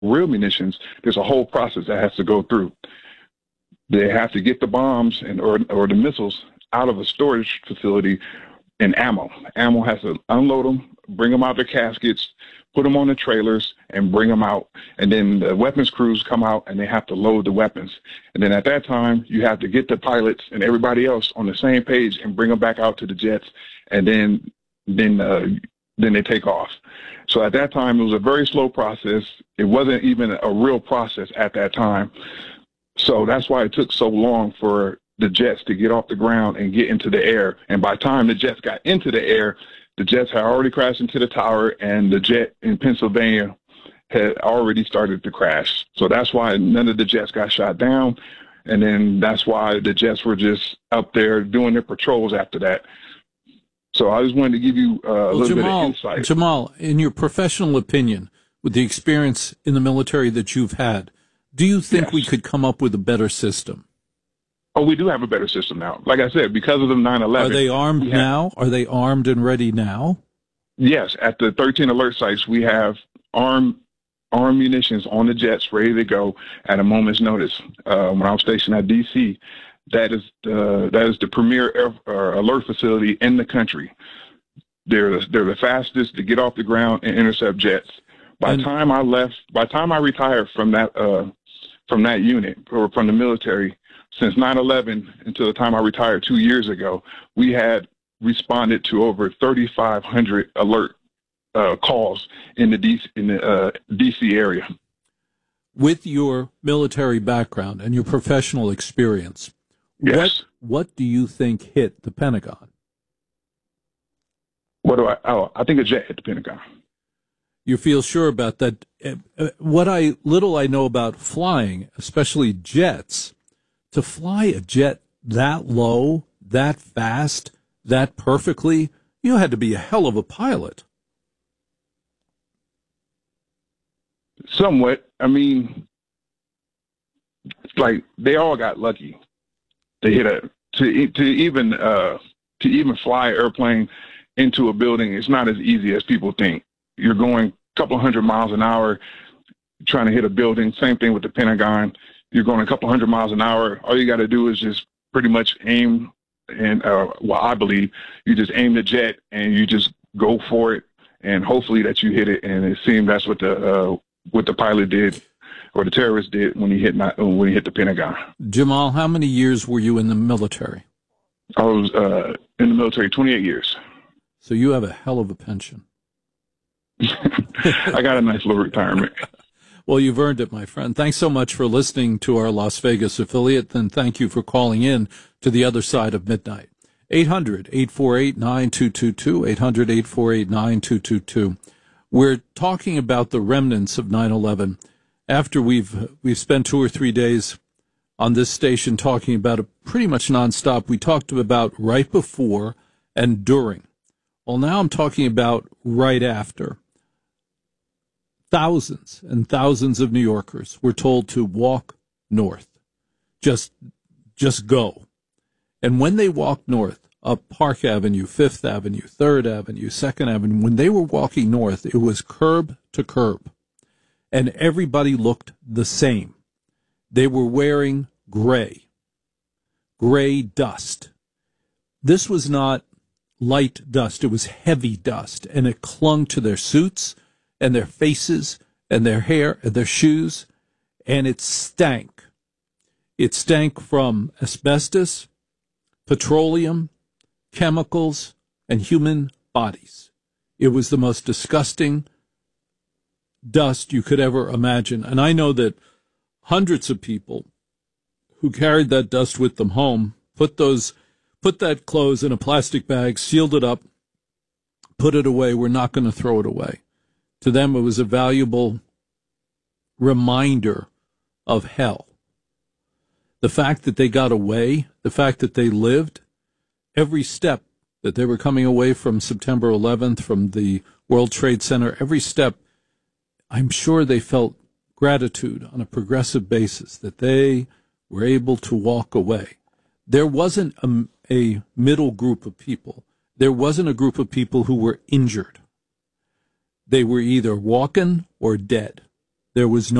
real munitions, there's a whole process that has to go through. They have to get the bombs or the missiles out of a storage facility and ammo. Ammo has to unload them, bring them out the caskets, put them on the trailers, and bring them out. And then the weapons crews come out, and they have to load the weapons. And then at that time, you have to get the pilots and everybody else on the same page and bring them back out to the jets, and then they take off. So at that time, it was a very slow process. It wasn't even a real process at that time. So that's why it took so long for the jets to get off the ground and get into the air. And by the time the jets got into the air, the jets had already crashed into the tower, and the jet in Pennsylvania had already started to crash. So that's why none of the jets got shot down. And then that's why the jets were just up there doing their patrols after that. So I just wanted to give you a little bit of insight. Jamal, in your professional opinion, with the experience in the military that you've had, do you think we could come up with a better system? Oh, we do have a better system now. Like I said, because of the 9/11. Are they armed now? Are they armed and ready now? Yes. At the 13 alert sites, we have armed munitions on the jets ready to go at a moment's notice. When I was stationed at D.C., that is the premier alert facility in the country. They're the fastest to get off the ground and intercept jets. By the time I retired from that unit or from the military, since 9/11 until the time I retired 2 years ago, we had responded to over 3,500 alert calls in the DC area. With your military background and your professional experience, yes. What do you think hit the Pentagon? I think a jet hit the Pentagon. You feel sure about that? What I know about flying, especially jets, to fly a jet that low, that fast, that perfectly, you had to be a hell of a pilot. Somewhat. I mean, like they all got lucky. They hit to even fly an airplane into a building. It's not as easy as people think. You're going a couple hundred miles an hour trying to hit a building. Same thing with the Pentagon. You're going a couple hundred miles an hour. All you got to do is just pretty much aim, and I believe you just aim the jet and you just go for it, and hopefully that you hit it. And it seemed that's what the pilot did, or the terrorist did when he hit the Pentagon. Jamal, how many years were you in the military? I was in the military 28 years. So you have a hell of a pension. I got a nice little retirement. Well, you've earned it, my friend. Thanks so much for listening to our Las Vegas affiliate, and thank you for calling in to the other side of midnight. 800-848-9222, 800-848-9222. We're talking about the remnants of 9/11. After we've spent 2 or 3 days on this station talking about it pretty much nonstop, we talked about right before and during. Well, now I'm talking about right after. Thousands and thousands of New Yorkers were told to walk north. Just go. And when they walked north, up Park Avenue, Fifth Avenue, Third Avenue, Second Avenue, when they were walking north, it was curb to curb. And everybody looked the same. They were wearing gray dust. This was not light dust. It was heavy dust, and it clung to their suits and their faces and their hair and their shoes, and it stank. It stank from asbestos, petroleum, chemicals, and human bodies. It was the most disgusting dust you could ever imagine. And I know that hundreds of people who carried that dust with them home put that clothes in a plastic bag, sealed it up, put it away. We're not going to throw it away. To them, it was a valuable reminder of hell. The fact that they got away, the fact that they lived, every step that they were coming away from September 11th, from the World Trade Center, every step, I'm sure they felt gratitude on a progressive basis that they were able to walk away. There wasn't a middle group of people. There wasn't a group of people who were injured. They were either walking or dead. There was